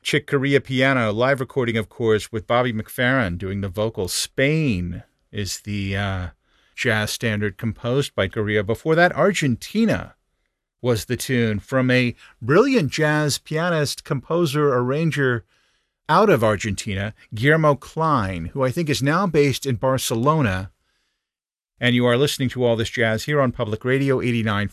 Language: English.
Chick Corea piano, live recording, of course, with Bobby McFerrin doing the vocals. Spain is the jazz standard composed by Corea. Before that, Argentina was the tune from a brilliant jazz pianist, composer, arranger out of Argentina, Guillermo Klein, who I think is now based in Barcelona. And you are listening to All This Jazz here on Public Radio 89.5